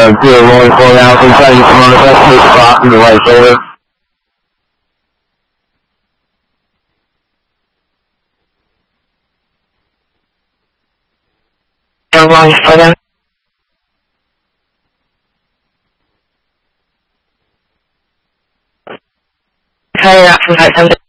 do a rolling pull down. So try to get some on the best foot spot in the right shoulder. And rolling pull down. Carry out from 500.